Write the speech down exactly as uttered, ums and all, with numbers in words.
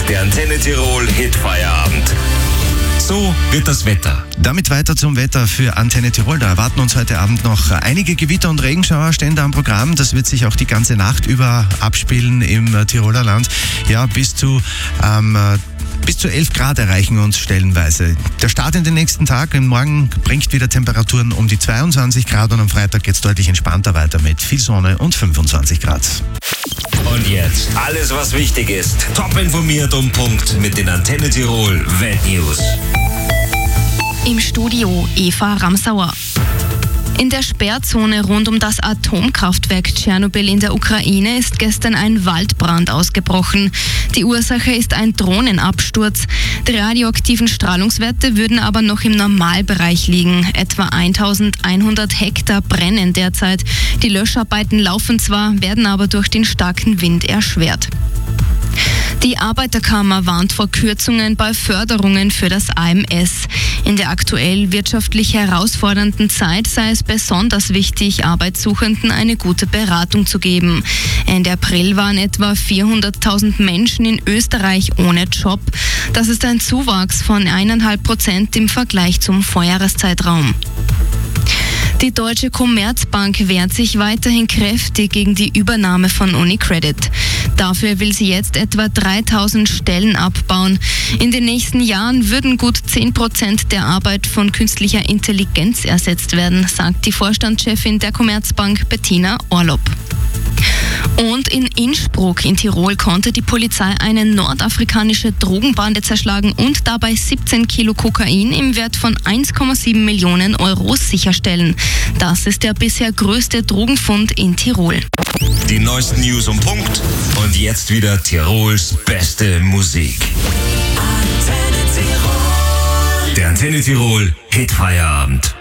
Der Antenne Tirol Hitfeierabend. So wird das Wetter. Damit weiter zum Wetter für Antenne Tirol. Da erwarten uns heute Abend noch einige Gewitter und Regenschauer stehen da am Programm. Das wird sich auch die ganze Nacht über abspielen im Tiroler Land. Ja, bis zu ähm, bis zu elf Grad erreichen uns stellenweise. Der Start in den nächsten Tag, morgen bringt wieder Temperaturen um die zweiundzwanzig Grad und am Freitag geht es deutlich entspannter weiter mit viel Sonne und fünfundzwanzig Grad. Und jetzt alles, was wichtig ist. Top informiert um Punkt mit den Antenne Tirol Weltnews. Im Studio Eva Ramsauer. In der Sperrzone rund um das Atomkraftwerk Tschernobyl in der Ukraine ist gestern ein Waldbrand ausgebrochen. Die Ursache ist ein Drohnenabsturz. Die radioaktiven Strahlungswerte würden aber noch im Normalbereich liegen. Etwa eintausendeinhundert Hektar brennen derzeit. Die Löscharbeiten laufen zwar, werden aber durch den starken Wind erschwert. Die Arbeiterkammer warnt vor Kürzungen bei Förderungen für das A M S. In der aktuell wirtschaftlich herausfordernden Zeit sei es besonders wichtig, Arbeitssuchenden eine gute Beratung zu geben. Ende April waren etwa vierhunderttausend Menschen in Österreich ohne Job. Das ist ein Zuwachs von eineinhalb Prozent im Vergleich zum Vorjahreszeitraum. Die Deutsche Commerzbank wehrt sich weiterhin kräftig gegen die Übernahme von UniCredit. Dafür will sie jetzt etwa dreitausend Stellen abbauen. In den nächsten Jahren würden gut zehn Prozent der Arbeit von künstlicher Intelligenz ersetzt werden, sagt die Vorstandschefin der Commerzbank Bettina Orlopp. Und in Innsbruck in Tirol konnte die Polizei eine nordafrikanische Drogenbande zerschlagen und dabei siebzehn Kilo Kokain im Wert von eins Komma sieben Millionen Euro sicherstellen. Das ist der bisher größte Drogenfund in Tirol. Die neuesten News um Punkt und jetzt wieder Tirols beste Musik. Antenne Tirol. Der Antenne Tirol Hitfeierabend.